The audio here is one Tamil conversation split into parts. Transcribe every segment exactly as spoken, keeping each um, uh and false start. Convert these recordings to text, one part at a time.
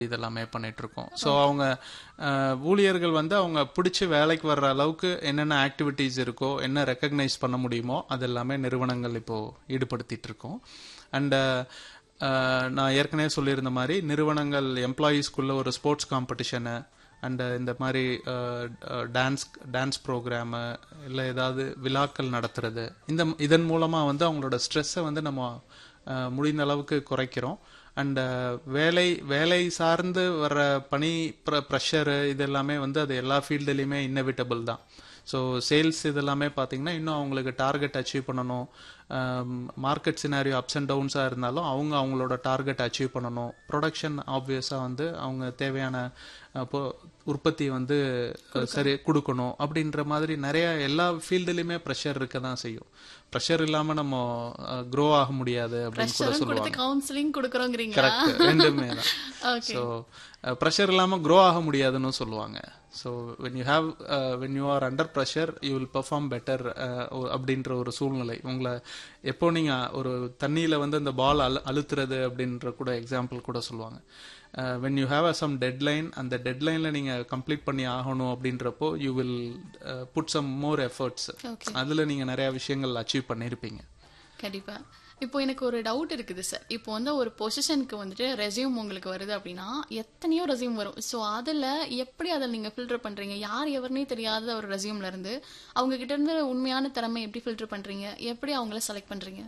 இதெல்லாமே பண்ணிட்டு இருக்கோம். ஸோ அவங்க ஊழியர்கள் வந்து அவங்க பிடிச்சி வேலைக்கு வர்ற அளவுக்கு என்னென்ன ஆக்டிவிட்டீஸ் இருக்கோ, என்ன ரெக்கக்னைஸ் பண்ண முடியுமோ அது எல்லாமே நிறுவனங்கள் இப்போ ஈடுபடுத்திட்டு இருக்கோம். அண்ட் நான் ஏற்கனவே சொல்லியிருந்த மாதிரி நிறுவனங்கள் எம்ப்ளாயீஸ்குள்ள ஒரு ஸ்போர்ட்ஸ் காம்படிஷனு அண்ட் இந்த மாதிரி டான்ஸ் டான்ஸ் ப்ரோக்ராமு இல்லை ஏதாவது விழாக்கள் நடத்துறது, இந்த இதன் மூலமாக வந்து அவங்களோட ஸ்ட்ரெஸ்ஸை வந்து நம்ம முடிந்த அளவுக்கு குறைக்கிறோம். அண்ட் வேலை வேலை சார்ந்து வர்ற பணி ப்ரெஷரு இது எல்லாமே வந்து அது எல்லா ஃபீல்டுலேயுமே இன்னெவிட்டபிள் தான். ஸோ சேல்ஸ் இதெல்லாமே பார்த்தீங்கன்னா இன்னும் அவங்களுக்கு டார்கெட் அச்சீவ் பண்ணணும். மார்க்கெட் சினாரியோ அப்ஸ் அண்ட் டவுன்ஸாக இருந்தாலும் அவங்க அவங்களோட டார்கெட் அச்சீவ் பண்ணணும். ப்ரொடக்ஷன் ஆப்வியஸாக வந்து அவங்க தேவையான உற்பத்தி வந்து சரி கொடுக்கணும். அப்படின்ற மாதிரி நிறைய எல்லா ஃபீல்டுலையுமே ப்ரெஷர் இருக்க தான் செய்யும். ப்ரெஷர் இல்லாம நம்ம க்ரோ ஆக முடியாது அப்படின்னு கூட சொல்லுவாங்க. கவுன்சிலிங் கொடுக்கறோம்ங்கறீங்க. கரெக்ட், ரெண்டுமே தான். ஸோ ப்ரெஷர் இல்லாம க்ரோ ஆக முடியாதுன்னு சொல்லுவாங்க. So when you have when you are under pressure you will perform better அப்படின்ற ஒரு சூழ்நிலை. உங்களை எப்போ நீங்க ஒரு தண்ணியில வந்து அந்த பால் அழு அழுத்துறது அப்படின்ற கூட எக்ஸாம்பிள் கூட சொல்லுவாங்க. When you have a some deadline, அந்த டெட்லைனில் நீங்கள் கம்ப்ளீட் பண்ணி ஆகணும் அப்படின்றப்போ you will put some more efforts. அதில் நீங்கள் நிறையா விஷயங்கள் அச்சீவ் பண்ணியிருப்பீங்க. கண்டிப்பாக. இப்போ எனக்கு ஒரு டவுட் இருக்குது சார். இப்போ வந்து ஒரு பொசிஷனுக்கு வந்துட்டு ரெஸ்யூம் உங்களுக்கு வருது அப்படின்னா எத்தனையோ ரெஸ்யூம் வரும். ஸோ அதில் எப்படி அதை நீங்கள் ஃபில்டர் பண்ணுறீங்க? யார் எவருனே தெரியாத ஒரு ரெஸ்யூம்ல இருந்து அவங்க கிட்ட இருந்து உண்மையான திறமை எப்படி ஃபில்டர் பண்ணுறீங்க? எப்படி அவங்கள செலக்ட் பண்ணுறீங்க?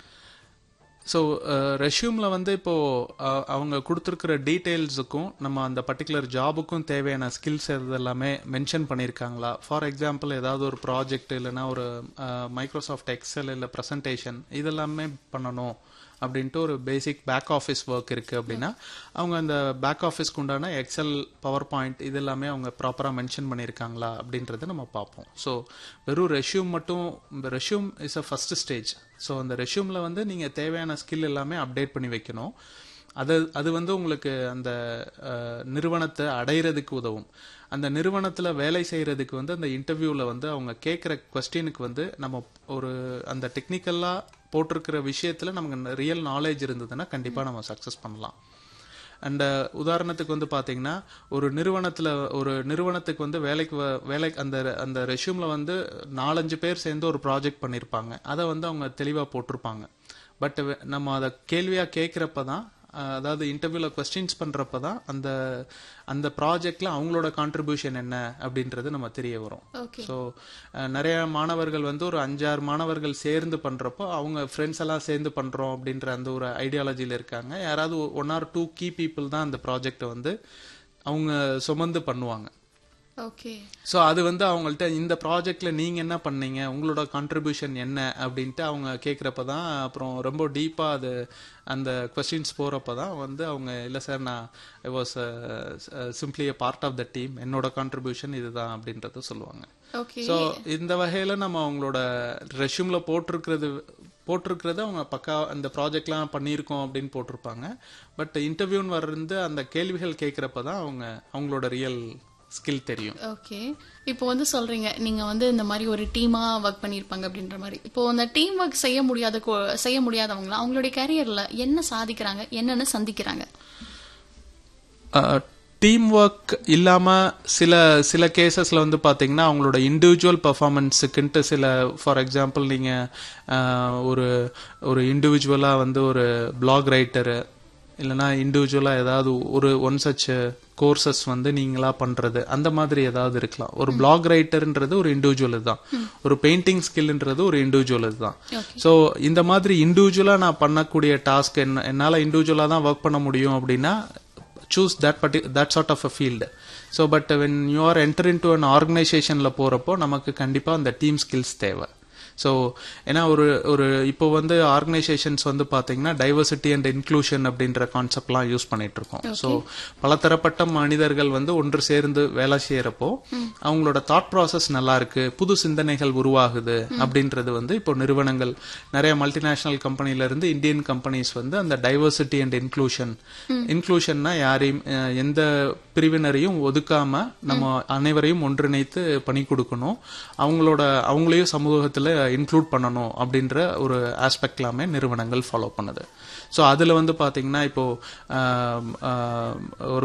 ஸோ ரெஷ்யூமில் வந்து இப்போது அவங்க கொடுத்துருக்கிற டீட்டெயில்ஸுக்கும் நம்ம அந்த பர்டிகுலர் ஜாபுக்கும் தேவையான ஸ்கில்ஸ் இதெல்லாமே மென்ஷன் பண்ணியிருக்காங்களா? ஃபார் எக்ஸாம்பிள் ஏதாவது ஒரு ப்ராஜெக்ட் இல்லைன்னா ஒரு மைக்ரோசாஃப்ட் எக்ஸல் இல்லை ப்ரெசன்டேஷன் இதெல்லாமே பண்ணணும் அப்படின்ட்டு ஒரு பேசிக் பேக் ஆஃபீஸ் ஒர்க் இருக்குது அப்படின்னா அவங்க அந்த பேக் ஆஃபீஸ்க்கு உண்டான எக்ஸல், பவர் பாயிண்ட் இது எல்லாமே அவங்க ப்ராப்பராக மென்ஷன் பண்ணியிருக்காங்களா அப்படின்றத நம்ம பார்ப்போம். ஸோ வெறும் ரெஷ்யூம் மட்டும், resume is a first stage. So அந்த ரெஷ்யூமில் வந்து நீங்கள் தேவையான ஸ்கில் எல்லாமே அப்டேட் பண்ணி வைக்கணும். அது அது வந்து உங்களுக்கு அந்த நிறுவனத்தை அடையிறதுக்கு உதவும். அந்த நிறுவனத்தில் வேலை செய்கிறதுக்கு வந்து அந்த இன்டர்வியூவில் வந்து அவங்க கேட்குற கொஸ்டினுக்கு வந்து நம்ம ஒரு அந்த டெக்னிக்கலாக போட்டிருக்கிற விஷயத்தில் நமக்கு ரியல் நாலேஜ் இருந்ததுன்னா கண்டிப்பாக நம்ம சக்ஸஸ் பண்ணலாம். அண்ட் உதாரணத்துக்கு வந்து பார்த்தீங்கன்னா ஒரு நிறுவனத்தில் ஒரு நிறுவனத்துக்கு வந்து வேலைக்கு வேலை அந்த அந்த ரெஷ்யூமில் வந்து நாலஞ்சு பேர் சேர்ந்து ஒரு ப்ராஜெக்ட் பண்ணியிருப்பாங்க. அதை வந்து அவங்க தெளிவாக போட்டிருப்பாங்க. பட் நம்ம அதை கேள்வியாக கேட்குறப்ப தான், அதாவது இன்டர்வியூவில் கொஸ்டின்ஸ் பண்ணுறப்ப தான் அந்த அந்த ப்ராஜெக்டில் அவங்களோட கான்ட்ரிபியூஷன் என்ன அப்படின்றது நம்ம தெரிய வரும். ஸோ நிறைய மாணவர்கள் வந்து ஒரு அஞ்சாறு மாணவர்கள் சேர்ந்து பண்ணுறப்போ அவங்க ஃப்ரெண்ட்ஸ் எல்லாம் சேர்ந்து பண்ணுறோம் அப்படின்ற அந்த ஒரு ஐடியாலஜியில் இருக்காங்க. யாராவது one R two key people தான் அந்த ப்ராஜெக்டை வந்து அவங்க சுமந்து பண்ணுவாங்க. ஓகே. ஸோ அது வந்து அவங்கள்ட்ட இந்த ப்ராஜெக்ட்ல நீங்க என்ன பண்ணீங்க, உங்களோட கான்ட்ரிபியூஷன் என்ன அப்படின்ட்டு அவங்க கேட்குறப்ப தான் அப்புறம் ரொம்ப டீப்பா அது அந்த கொஸ்டின்ஸ் போறப்ப தான் வந்து அவங்க இல்லை சார் நான் I was simply a part of the team, என்னோட கான்ட்ரிபியூஷன் இதுதான் அப்படின்றத சொல்லுவாங்க. ஸோ இந்த வகையில நம்ம அவங்களோட ரெஷ்யூம்ல போட்டிருக்கிறது போட்டிருக்கிறது அவங்க பக்கா அந்த ப்ராஜெக்ட்லாம் பண்ணியிருக்கோம் அப்படின்னு போட்டிருப்பாங்க. பட் இன்டர்வியூன்னு வர்றது அந்த கேள்விகள் கேட்குறப்ப தான் அவங்க அவங்களோட ரியல் ஸ்கில் தெரியும். ஓகே. இப்போ வந்து சொல்றீங்க நீங்க வந்து இந்த மாதிரி ஒரு டீமா ஒர்க் பண்ணிருப்பாங்க அப்படின்ற மாதிரி. இப்போ அந்த டீம் ஒர்க் செய்ய முடியாத செய்ய முடியாதவங்க அவங்களுடைய கேரியர்ல என்ன சாதிக்கிறாங்க, என்னென்ன சந்திக்கிறாங்க? டீம் ஒர்க் இல்லாம சில சில கேசஸ்ல வந்து பாத்தீங்கன்னா அவங்களோட இண்டிவிஜுவல் பெர்ஃபார்மன்ஸுக்குன்ட்டு சில, ஃபார் எக்ஸாம்பிள் நீங்க ஒரு ஒரு இண்டிவிஜுவலா வந்து ஒரு பிளாக் ரைட்டரு இல்லைனா இண்டிவிஜுவலா ஏதாவது ஒரு ஒன் சச் கோர்சஸ் வந்து நீங்களா பண்றது அந்த மாதிரி ஏதாவது இருக்கலாம். ஒரு பிளாக் ரைட்டர்ன்றது ஒரு இண்டிவிஜுவல் தான், ஒரு பெயிண்டிங் ஸ்கில்ன்றது ஒரு இண்டிவிஜுவல் தான். ஸோ இந்த மாதிரி இண்டிவிஜுவலா நான் பண்ணக்கூடிய டாஸ்க் என்ன என்னால் இண்டிவிஜுவலா தான் ஒர்க் பண்ண முடியும் அப்படின்னா choose that particular that sort of a field. So but when you are enter into an organization la போறப்போ நமக்கு கண்டிப்பா அந்த டீம் ஸ்கில்ஸ் தேவை. ஸோ ஏன்னா ஒரு ஒரு இப்போ வந்து ஆர்கனைசேஷன்ஸ் வந்து பார்த்தீங்கன்னா டைவர்சிட்டி அண்ட் இன்க்ளூஷன் அப்படின்ற கான்செப்ட்லாம் யூஸ் பண்ணிட்டு இருக்கோம். ஸோ பலதரப்பட்ட மனிதர்கள் வந்து ஒன்று சேர்ந்து வேலை செய்யறப்போ அவங்களோட தாட் ப்ராசஸ் நல்லா இருக்கு, புது சிந்தனைகள் உருவாகுது அப்படின்றது வந்து இப்போ நிறுவனங்கள் நிறைய மல்டிநேஷனல் கம்பெனில இருந்து இந்தியன் கம்பெனிஸ் வந்து அந்த டைவர்சிட்டி அண்ட் இன்க்ளூஷன், இன்க்ளூஷன்னா யாரையும் எந்த பிரிவினரையும் ஒதுக்காம நம்ம அனைவரையும் ஒன்றிணைத்து பணி கொடுக்கணும், அவங்களோட அவங்களையும் சமூகத்தில் இன்க்ளூட் பண்ணணும் அப்படின்ற ஒரு ஆஸ்பெக்ட் எல்லாமே நிறுவனங்கள் ஃபாலோ பண்ணுது. ஸோ அதில் வந்து பார்த்தீங்கன்னா இப்போது ஒரு